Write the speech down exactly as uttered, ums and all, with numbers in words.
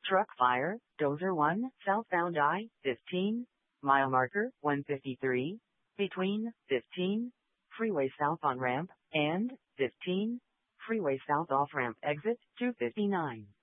Truck fire, dozer one, southbound I fifteen, mile marker one fifty-three, between fifteen, freeway south on ramp, and fifteen, freeway south off ramp exit two fifty-nine.